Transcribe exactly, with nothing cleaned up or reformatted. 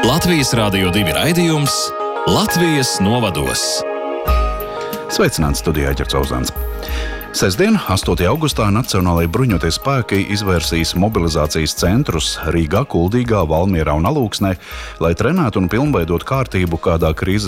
Latvijas Rādio divi raidījums Latvijas novados. Sveicināts studijā Ģerts Ozāns. Sestdien, astotajā augustā, Nacionālajie bruņotie spēki izvērsīs mobilizācijas centrus Rīgā, Kuldīgā, Valmierā un Alūksnē, lai trenētu un pilnveidot kārtību kādā krīzes